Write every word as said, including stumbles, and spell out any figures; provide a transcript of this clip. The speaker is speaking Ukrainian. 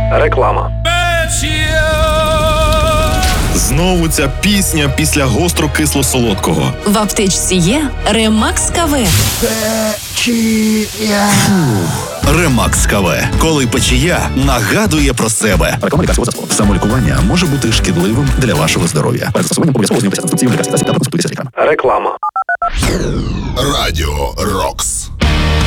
Реклама. Знову ця пісня після гостро-кисло-солодкого. В аптечці є Ремакс КВ. Печія. Ремакс КВ. Коли печія нагадує про себе. Реклама лікарського засобу. Самолікування може бути шкідливим для вашого здоров'я. Перед застосуванням обов'язково знайомтеся з інструкцією лікарських засіб та продуктів спеціалістами. Реклама. Радіо Рокс.